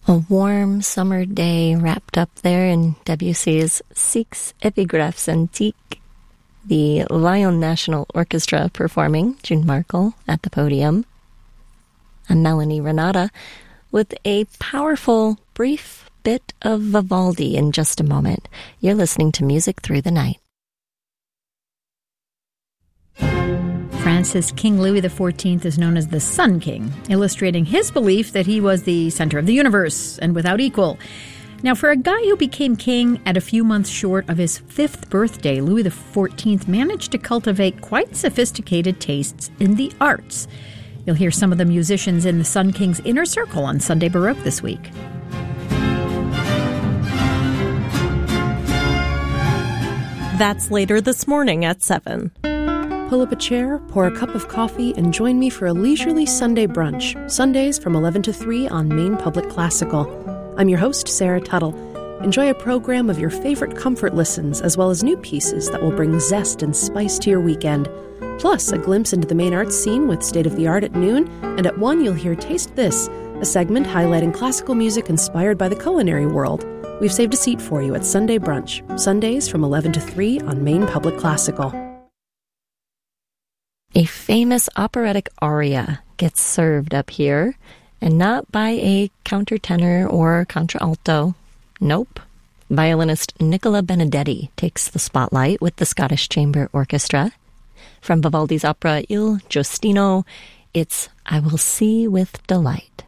A warm summer day wrapped up there in Debussy's Six Epigraphs Antiques. The Lyon National Orchestra performing, June Markle at the podium. I'm Melanie Renata with a powerful, brief bit of Vivaldi in just a moment. You're listening to Music Through the Night. France's King Louis XIV is known as the Sun King, illustrating his belief that he was the center of the universe and without equal. Now, for a guy who became king at a few months short of his 5th birthday, Louis XIV managed to cultivate quite sophisticated tastes in the arts. You'll hear some of the musicians in the Sun King's inner circle on Sunday Baroque this week. That's later this morning at 7. Pull up a chair, pour a cup of coffee, and join me for a leisurely Sunday brunch, Sundays from 11 to 3 on Maine Public Classical. I'm your host, Sarah Tuttle. Enjoy a program of your favorite comfort listens, as well as new pieces that will bring zest and spice to your weekend. Plus, a glimpse into the Maine arts scene with State of the Art at noon, and at 1 you'll hear Taste This, a segment highlighting classical music inspired by the culinary world. We've saved a seat for you at Sunday Brunch, Sundays from 11 to 3 on Maine Public Classical. A famous operatic aria gets served up here, and not by a countertenor or contralto. Nope. Violinist Nicola Benedetti takes the spotlight with the Scottish Chamber Orchestra. From Vivaldi's opera Il Giustino, it's I Will See with Delight.